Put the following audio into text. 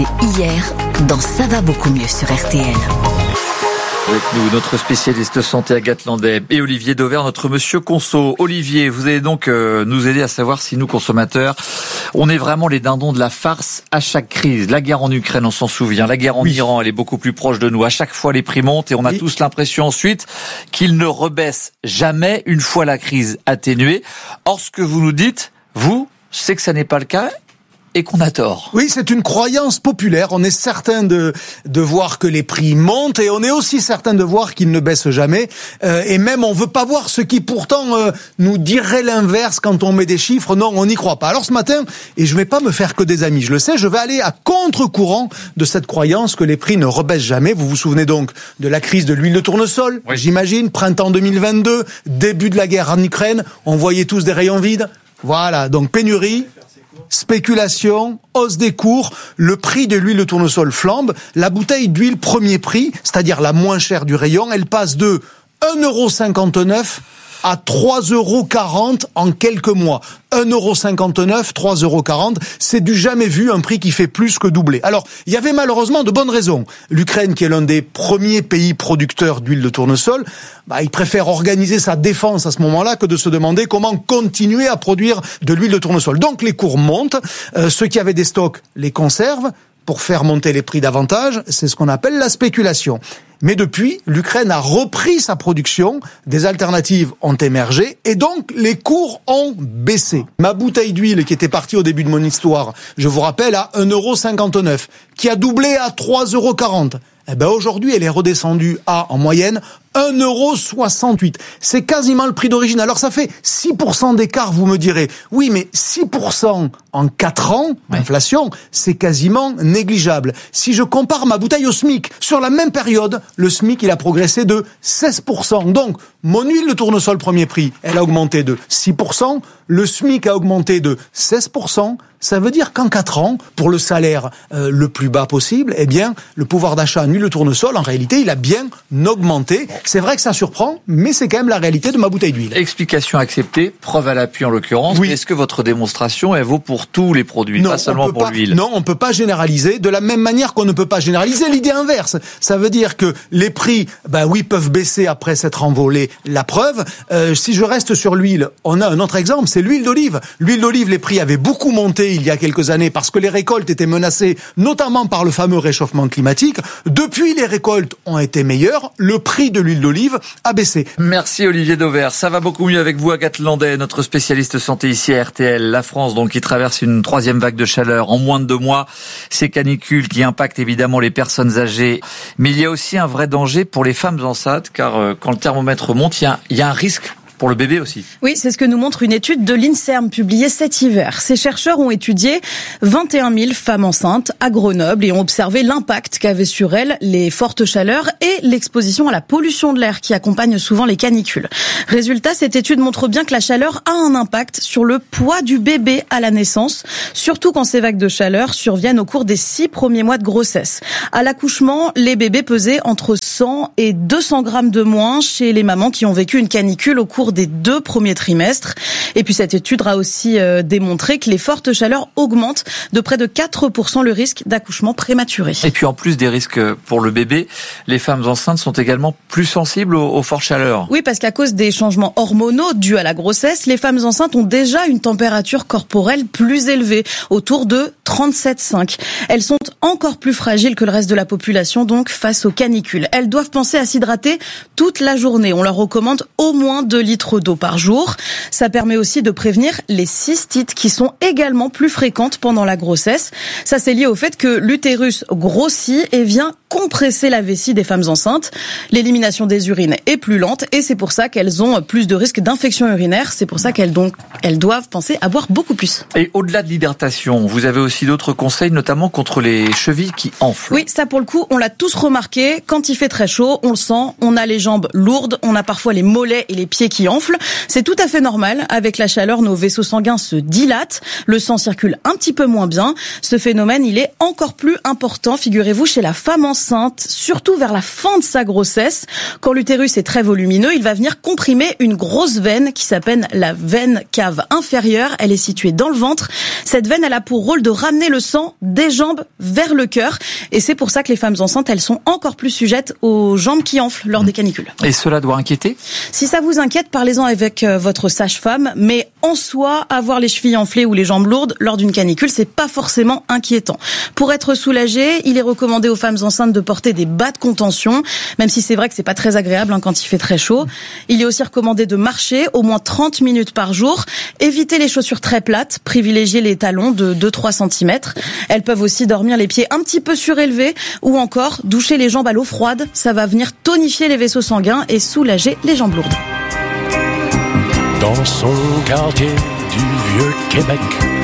Hier, dans Ça va beaucoup mieux sur RTL. Avec nous, notre spécialiste santé Agathe Landais et Olivier Dauvert, notre monsieur Conso. Olivier, vous allez donc nous aider à savoir si nous, consommateurs, on est vraiment les dindons de la farce à chaque crise. La guerre en Ukraine, on s'en souvient. La guerre en Iran, elle est beaucoup plus proche de nous. À chaque fois, les prix montent et on a tous l'impression ensuite qu'ils ne rebaissent jamais une fois la crise atténuée. Or, ce que vous nous dites, vous, c'est que ça n'est pas le cas et qu'on a tort. Oui, c'est une croyance populaire. On est certain de voir que les prix montent et on est aussi certain de voir qu'ils ne baissent jamais. Et même, on veut pas voir ce qui pourtant nous dirait l'inverse quand on met des chiffres. Non, on n'y croit pas. Alors ce matin, et je vais pas me faire que des amis, je le sais, je vais aller à contre-courant de cette croyance que les prix ne rebaissent jamais. Vous vous souvenez donc de la crise de l'huile de tournesol, j'imagine, printemps 2022, début de la guerre en Ukraine. On voyait tous des rayons vides. Voilà, donc pénurie, spéculation, hausse des cours, le prix de l'huile de tournesol flambe, la bouteille d'huile premier prix, c'est-à-dire la moins chère du rayon, elle passe de 1,59€ à 3,40€ en quelques mois. 1,59€, 3,40€, c'est du jamais vu, un prix qui fait plus que doubler. Alors, il y avait malheureusement de bonnes raisons. L'Ukraine, qui est l'un des premiers pays producteurs d'huile de tournesol, il préfère organiser sa défense à ce moment-là que de se demander comment continuer à produire de l'huile de tournesol. Donc les cours montent, ceux qui avaient des stocks les conservent pour faire monter les prix davantage, c'est ce qu'on appelle la spéculation. Mais depuis, l'Ukraine a repris sa production, des alternatives ont émergé et donc les cours ont baissé. Ma bouteille d'huile qui était partie au début de mon histoire, je vous rappelle, à 1,59€, qui a doublé à 3,40€. Aujourd'hui, elle est redescendue à, en moyenne, 1,68€. C'est quasiment le prix d'origine. Alors ça fait 6% d'écart, vous me direz. Oui, mais 6% en 4 ans d'inflation, c'est quasiment négligeable. Si je compare ma bouteille au SMIC, sur la même période, le SMIC, il a progressé de 16%. Donc, mon huile de tournesol premier prix, elle a augmenté de 6%. Le SMIC a augmenté de 16%. Ça veut dire qu'en 4 ans, pour le salaire le plus bas possible, le pouvoir d'achat en huile de tournesol, en réalité, il a bien augmenté. C'est vrai que ça surprend, mais c'est quand même la réalité de ma bouteille d'huile. Explication acceptée, preuve à l'appui en l'occurrence. Oui. Est-ce que votre démonstration, elle vaut pour tous les produits, pas seulement pour l'huile? Non, on peut pas généraliser. De la même manière qu'on ne peut pas généraliser l'idée inverse. Ça veut dire que les prix, peuvent baisser après s'être envolés. La preuve, si je reste sur l'huile, on a un autre exemple, c'est l'huile d'olive. L'huile d'olive, les prix avaient beaucoup monté il y a quelques années parce que les récoltes étaient menacées, notamment par le fameux réchauffement climatique. Depuis, les récoltes ont été meilleures. Le prix de l'huile d'olive a baissé. Merci Olivier Dauvert. Ça va beaucoup mieux avec vous, Agathe Landais, notre spécialiste santé ici à RTL. La France, donc, qui traverse une 3e vague de chaleur en moins de 2 mois. Ces canicules qui impactent évidemment les personnes âgées. Mais il y a aussi un vrai danger pour les femmes enceintes, car quand le thermomètre monte, il y a un risque pour le bébé aussi. Oui, c'est ce que nous montre une étude de l'INSERM publiée cet hiver. Ces chercheurs ont étudié 21 000 femmes enceintes à Grenoble et ont observé l'impact qu'avaient sur elles les fortes chaleurs et l'exposition à la pollution de l'air qui accompagne souvent les canicules. Résultat, cette étude montre bien que la chaleur a un impact sur le poids du bébé à la naissance, surtout quand ces vagues de chaleur surviennent au cours des 6 premiers mois de grossesse. À l'accouchement, les bébés pesaient entre 100 et 200 grammes de moins chez les mamans qui ont vécu une canicule au cours des 2 premiers trimestres. Et puis cette étude a aussi démontré que les fortes chaleurs augmentent de près de 4% le risque d'accouchement prématuré. Et puis en plus des risques pour le bébé, les femmes enceintes sont également plus sensibles aux fortes chaleurs. Oui, parce qu'à cause des changements hormonaux dus à la grossesse, les femmes enceintes ont déjà une température corporelle plus élevée, autour de 37,5. Elles sont encore plus fragiles que le reste de la population, donc face aux canicules. Elles doivent penser à s'hydrater toute la journée. On leur recommande au moins 2 litres d'eau par jour. Ça permet aussi de prévenir les cystites qui sont également plus fréquentes pendant la grossesse. Ça, c'est lié au fait que l'utérus grossit et vient compresser la vessie des femmes enceintes. L'élimination des urines est plus lente et c'est pour ça qu'elles ont plus de risques d'infection urinaire. C'est pour ça qu'elles doivent penser à boire beaucoup plus. Et au-delà de l'hydratation, vous avez aussi d'autres conseils, notamment contre les chevilles qui enflent. Oui, ça pour le coup, on l'a tous remarqué. Quand il fait très chaud, on le sent, on a les jambes lourdes, on a parfois les mollets et les pieds qui qui enflent. C'est tout à fait normal. Avec la chaleur, nos vaisseaux sanguins se dilatent. Le sang circule un petit peu moins bien. Ce phénomène, il est encore plus important, figurez-vous, chez la femme enceinte, surtout vers la fin de sa grossesse. Quand l'utérus est très volumineux, il va venir comprimer une grosse veine qui s'appelle la veine cave inférieure. Elle est située dans le ventre. Cette veine, elle a pour rôle de ramener le sang des jambes vers le cœur. Et c'est pour ça que les femmes enceintes, elles sont encore plus sujettes aux jambes qui enflent lors des canicules. Et cela doit inquiéter ? Si ça vous inquiète, parlez-en avec votre sage-femme. Mais en soi, avoir les chevilles enflées ou les jambes lourdes lors d'une canicule, c'est pas forcément inquiétant. Pour être soulagé, il est recommandé aux femmes enceintes de porter des bas de contention, même si c'est vrai que c'est pas très agréable quand il fait très chaud. Il est aussi recommandé de marcher au moins 30 minutes par jour, éviter les chaussures très plates, privilégier les talons de 2-3 cm. Elles peuvent aussi dormir les pieds un petit peu surélevés ou encore doucher les jambes à l'eau froide. Ça va venir tonifier les vaisseaux sanguins et soulager les jambes lourdes. Dans son quartier du Vieux-Québec,